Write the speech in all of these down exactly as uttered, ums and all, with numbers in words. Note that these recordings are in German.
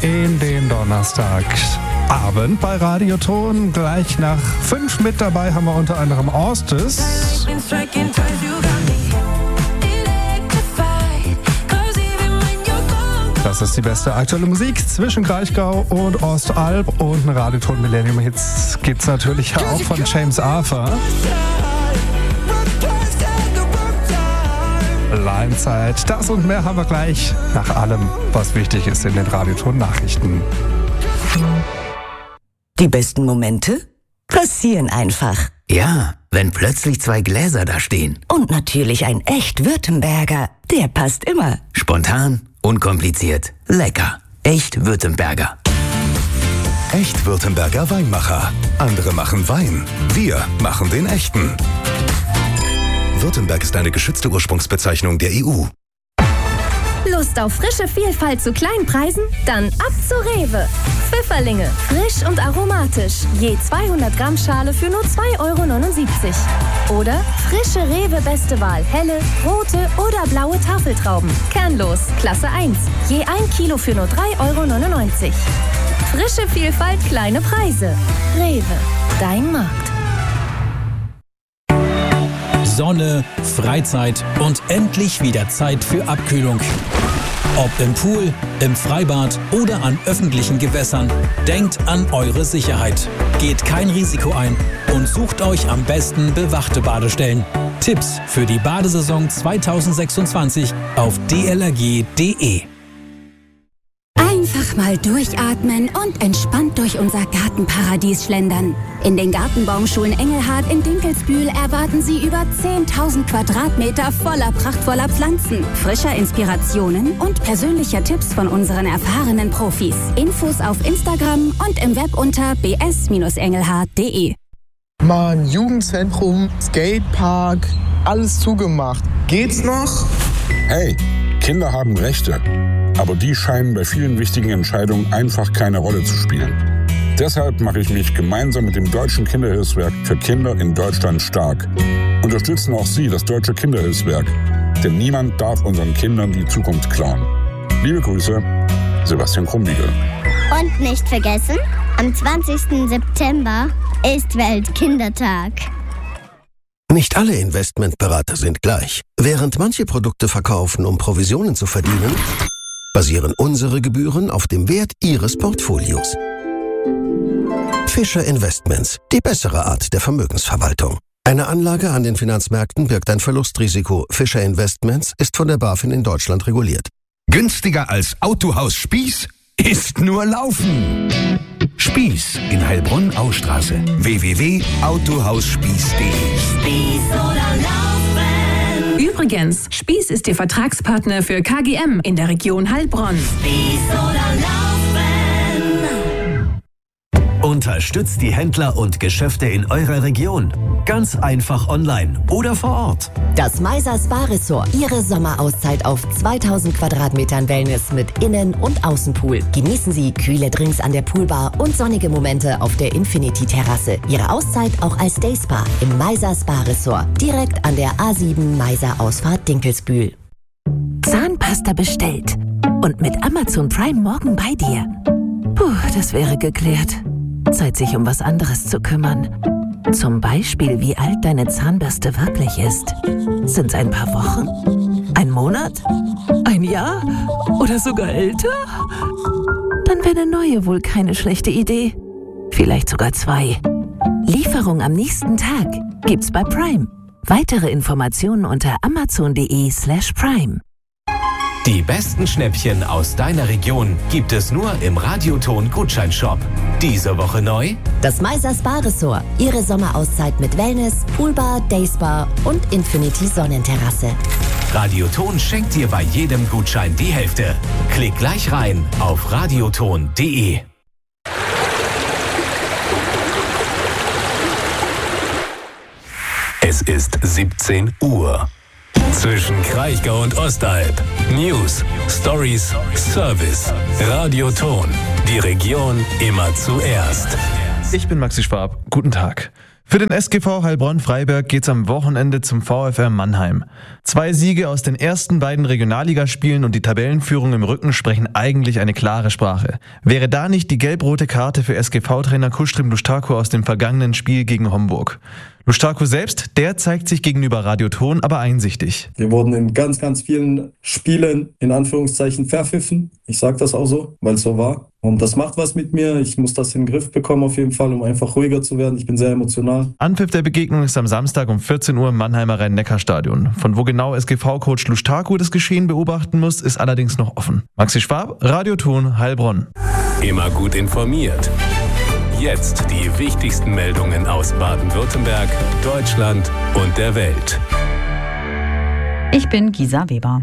in den Donnerstagabend bei Radioton. Gleich nach fünf mit dabei haben wir unter anderem Orstes. Das ist die beste aktuelle Musik zwischen Kraichgau und Ostalb. Und ein Radioton Millennium Hits gibt es natürlich auch von James Arthur. Limezeit. Das und mehr haben wir gleich nach allem, was wichtig ist in den Radioton Nachrichten. Die besten Momente passieren einfach. Ja, wenn plötzlich zwei Gläser da stehen. Und natürlich ein echt Württemberger. Der passt immer. Spontan, unkompliziert, lecker. Echt Württemberger. Echt Württemberger Weinmacher. Andere machen Wein. Wir machen den echten. Württemberg ist eine geschützte Ursprungsbezeichnung der E U. Lust auf frische Vielfalt zu kleinen Preisen? Dann ab zu Rewe. Pfifferlinge, frisch und aromatisch. Je zweihundert Gramm Schale für nur zwei Euro neunundsiebzig. Oder frische Rewe Beste Wahl, helle, rote oder blaue Tafeltrauben. Kernlos, Klasse eins. Je ein Kilo für nur drei Euro neunundneunzig. Frische Vielfalt, kleine Preise. Rewe, dein Markt. Sonne, Freizeit und endlich wieder Zeit für Abkühlung. Ob im Pool, im Freibad oder an öffentlichen Gewässern, denkt an eure Sicherheit. Geht kein Risiko ein und sucht euch am besten bewachte Badestellen. Tipps für die Badesaison zweitausendsechsundzwanzig auf d l r g punkt d e. Einfach mal durchatmen und entspannt durch unser Gartenparadies schlendern. In den Gartenbaumschulen Engelhard in Dinkelsbühl erwarten Sie über zehntausend Quadratmeter voller prachtvoller Pflanzen, frischer Inspirationen und persönlicher Tipps von unseren erfahrenen Profis. Infos auf Instagram und im Web unter b s engelhard punkt d e. Mann, Jugendzentrum, Skatepark, alles zugemacht. Geht's noch? Hey, Kinder haben Rechte. Aber die scheinen bei vielen wichtigen Entscheidungen einfach keine Rolle zu spielen. Deshalb mache ich mich gemeinsam mit dem Deutschen Kinderhilfswerk für Kinder in Deutschland stark. Unterstützen auch Sie das Deutsche Kinderhilfswerk, denn niemand darf unseren Kindern die Zukunft klauen. Liebe Grüße, Sebastian Krumbiegel. Und nicht vergessen, am zwanzigsten September ist Weltkindertag. Nicht alle Investmentberater sind gleich. Während manche Produkte verkaufen, um Provisionen zu verdienen, basieren unsere Gebühren auf dem Wert Ihres Portfolios. Fischer Investments, die bessere Art der Vermögensverwaltung. Eine Anlage an den Finanzmärkten birgt ein Verlustrisiko. Fischer Investments ist von der BaFin in Deutschland reguliert. Günstiger als Autohaus Spieß ist nur Laufen. Spieß in Heilbronn-Austraße. w w w punkt autohausspieß punkt d e. Spieß oder Laufen. Übrigens, Spieß ist Ihr Vertragspartner für K G M in der Region Heilbronn. Spieß oder Laufen. Unterstützt die Händler und Geschäfte in eurer Region. Ganz einfach online oder vor Ort. Das Meiser Spa Resort. Ihre Sommerauszeit auf zweitausend Quadratmetern Wellness mit Innen- und Außenpool. Genießen Sie kühle Drinks an der Poolbar und sonnige Momente auf der Infinity-Terrasse. Ihre Auszeit auch als Dayspa im Meiser Spa Resort. Direkt an der A sieben Meiser Ausfahrt Dinkelsbühl. Zahnpasta bestellt. Und mit Amazon Prime morgen bei dir. Puh, das wäre geklärt. Zeit, sich um was anderes zu kümmern. Zum Beispiel, wie alt deine Zahnbürste wirklich ist. Sind's ein paar Wochen? Ein Monat? Ein Jahr? Oder sogar älter? Dann wäre eine neue wohl keine schlechte Idee. Vielleicht sogar zwei. Lieferung am nächsten Tag gibt's bei Prime. Weitere Informationen unter amazon.de slash prime. Die besten Schnäppchen aus deiner Region gibt es nur im Radioton Gutscheinshop. Diese Woche neu: das Meiser Spa Resort. Ihre Sommerauszeit mit Wellness, Poolbar, Dayspa und Infinity Sonnenterrasse. Radioton schenkt dir bei jedem Gutschein die Hälfte. Klick gleich rein auf radioton punkt d e. Es ist siebzehn Uhr. Zwischen Kraichgau und Ostalb. News, Stories, Service. Radioton. Die Region immer zuerst. Ich bin Maxi Schwab. Guten Tag. Für den S G V Heilbronn-Freiberg geht's am Wochenende zum VfR Mannheim. Zwei Siege aus den ersten beiden Regionalligaspielen und die Tabellenführung im Rücken sprechen eigentlich eine klare Sprache. Wäre da nicht die gelb-rote Karte für S G V-Trainer Kustrim Lushtaku aus dem vergangenen Spiel gegen Homburg? Lushtaku selbst, der zeigt sich gegenüber Radio Ton aber einsichtig. Wir wurden in ganz, ganz vielen Spielen in Anführungszeichen verpfiffen. Ich sage das auch so, weil es so war. Und das macht was mit mir. Ich muss das in den Griff bekommen auf jeden Fall, um einfach ruhiger zu werden. Ich bin sehr emotional. Anpfiff der Begegnung ist am Samstag um vierzehn Uhr im Mannheimer Rhein-Neckar-Stadion. Von wo genau S G V-Coach Lushtaku das Geschehen beobachten muss, ist allerdings noch offen. Maxi Schwab, Radio Ton, Heilbronn. Immer gut informiert. Jetzt die wichtigsten Meldungen aus Baden-Württemberg, Deutschland und der Welt. Ich bin Gisa Weber.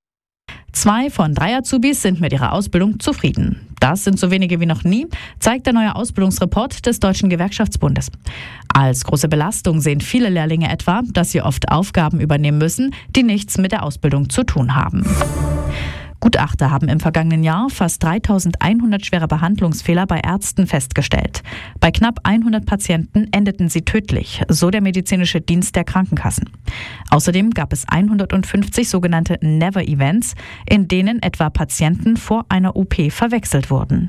Zwei von drei Azubis sind mit ihrer Ausbildung zufrieden. Das sind so wenige wie noch nie, zeigt der neue Ausbildungsreport des Deutschen Gewerkschaftsbundes. Als große Belastung sehen viele Lehrlinge etwa, dass sie oft Aufgaben übernehmen müssen, die nichts mit der Ausbildung zu tun haben. Gutachter haben im vergangenen Jahr fast dreitausendeinhundert schwere Behandlungsfehler bei Ärzten festgestellt. Bei knapp hundert Patienten endeten sie tödlich, so der medizinische Dienst der Krankenkassen. Außerdem gab es hundertfünfzig sogenannte Never-Events, in denen etwa Patienten vor einer O P verwechselt wurden.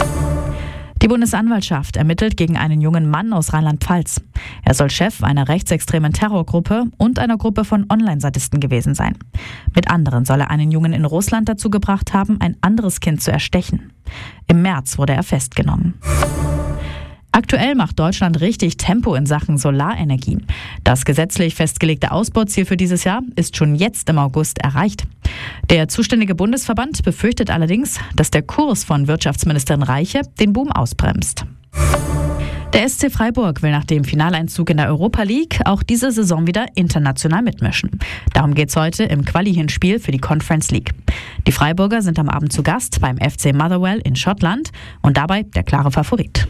Die Bundesanwaltschaft ermittelt gegen einen jungen Mann aus Rheinland-Pfalz. Er soll Chef einer rechtsextremen Terrorgruppe und einer Gruppe von Online-Sadisten gewesen sein. Mit anderen soll er einen Jungen in Russland dazu gebracht haben, ein anderes Kind zu erstechen. Im März wurde er festgenommen. Aktuell macht Deutschland richtig Tempo in Sachen Solarenergie. Das gesetzlich festgelegte Ausbauziel für dieses Jahr ist schon jetzt im August erreicht. Der zuständige Bundesverband befürchtet allerdings, dass der Kurs von Wirtschaftsministerin Reiche den Boom ausbremst. Der S C Freiburg will nach dem Finaleinzug in der Europa League auch diese Saison wieder international mitmischen. Darum geht's heute im Quali-Hinspiel für die Conference League. Die Freiburger sind am Abend zu Gast beim F C Motherwell in Schottland und dabei der klare Favorit.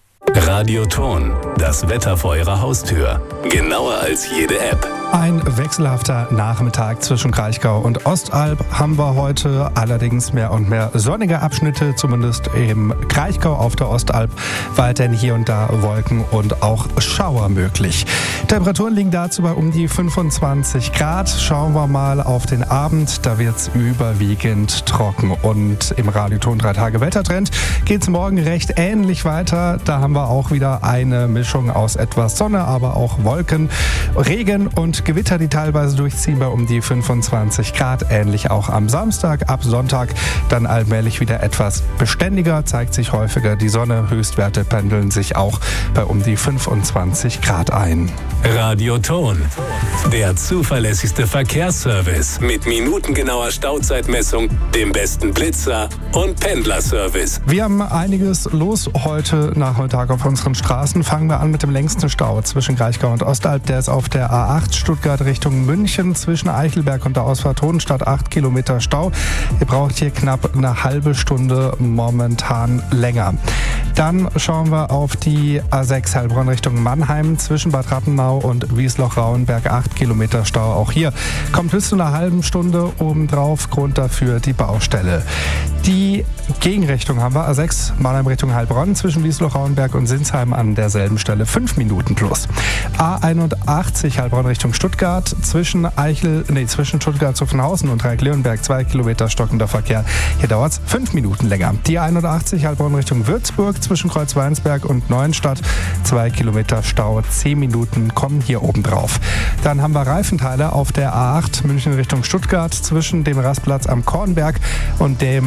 Radio Ton, das Wetter vor Ihrer Haustür. Genauer als jede App. Ein wechselhafter Nachmittag zwischen Kraichgau und Ostalb haben wir heute, allerdings mehr und mehr sonnige Abschnitte, zumindest im Kraichgau auf der Ostalb, weiterhin hier und da Wolken und auch Schauer möglich. Temperaturen liegen dazu bei um die fünfundzwanzig Grad. Schauen wir mal auf den Abend, da wird es überwiegend trocken. Und im Radioton drei Tage Wettertrend geht es morgen recht ähnlich weiter. Da haben wir auch wieder eine Mischung aus etwas Sonne, aber auch Wolken, Regen und Gewitter, die teilweise durchziehen bei um die fünfundzwanzig Grad. Ähnlich auch am Samstag. Ab Sonntag dann allmählich wieder etwas beständiger, zeigt sich häufiger die Sonne. Höchstwerte pendeln sich auch bei um die fünfundzwanzig Grad ein. Radio Ton, der zuverlässigste Verkehrsservice mit minutengenauer Stauzeitmessung, dem besten Blitzer und Pendlerservice. Wir haben einiges los heute Nachmittag auf unseren Straßen. Fangen wir an mit dem längsten Stau zwischen Kraichgau und Ostalb. Der ist auf der A acht Stuttgart Richtung München zwischen Eichelberg und der Ausfahrt Hohenstadt. acht Kilometer Stau. Ihr braucht hier knapp eine halbe Stunde, momentan länger. Dann schauen wir auf die A sechs Heilbronn Richtung Mannheim zwischen Bad Rappenau und Wiesloch-Rauenberg. acht Kilometer Stau. Auch hier kommt bis zu einer halben Stunde obendrauf. Grund dafür die Baustelle. Die Gegenrichtung haben wir. A sechs Mannheim Richtung Heilbronn zwischen Wiesloch-Rauenberg und Sinsheim an derselben Stelle. fünf Minuten plus. A einundachtzig Heilbronn Richtung Stuttgart zwischen Eichel, nee, zwischen Stuttgart-Zuffenhausen und Reik-Leonberg. zwei Kilometer stockender Verkehr. Hier dauert es fünf Minuten länger. Die einundachtzig Heilbronn Richtung Würzburg zwischen Kreuzweinsberg und Neuenstadt. zwei Kilometer Stau. zehn Minuten kommen hier oben drauf. Dann haben wir Reifenteile auf der A acht München Richtung Stuttgart zwischen dem Rastplatz am Kornberg und dem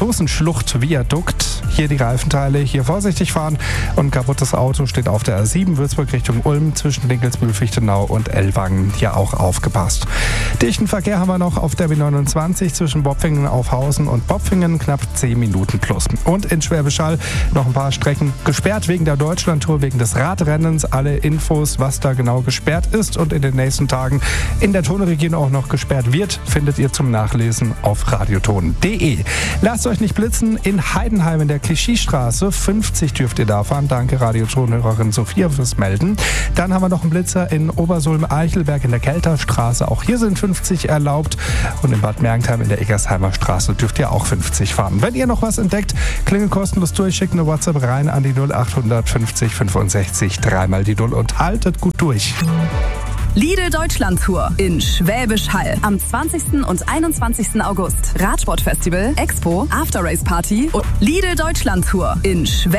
Franzosenschlucht-Viadukt. Hier die Reifenteile, hier vorsichtig fahren. Und kaputtes Auto steht auf der A sieben Würzburg Richtung Ulm zwischen Dinkelsbühl, Fichtenau und Ellwangen. Hier auch aufgepasst. Dichten Verkehr haben wir noch auf der B neunundzwanzig zwischen Bopfingen, Aufhausen und Bopfingen. Knapp zehn Minuten plus. Und in Schwäbisch Hall noch ein paar Strecken gesperrt wegen der Deutschlandtour, wegen des Radrennens. Alle Infos, was da genau gesperrt ist und in den nächsten Tagen in der Tonregion auch noch gesperrt wird, findet ihr zum Nachlesen auf radioton punkt de. Lasst euch nicht blitzen, in Heidenheim in der Klischiestraße, fünfzig dürft ihr da fahren. Danke Radiotonhörerin Sophia fürs Melden. Dann haben wir noch einen Blitzer in Obersulm-Eichelberg in der Kelterstraße. Auch hier sind fünfzig erlaubt. Und in Bad Mergentheim in der Eggersheimer Straße dürft ihr auch fünfzig fahren. Wenn ihr noch was entdeckt, klingelt kostenlos durch, schickt eine WhatsApp WhatsApp rein an die null acht fünfzig fünfundsechzig, dreimal die Null und haltet gut durch. Lidl Deutschland Tour in Schwäbisch Hall am zwanzigsten und einundzwanzigsten August. Radsportfestival, Expo, After Race Party und Lidl Deutschland Tour in Schwäbisch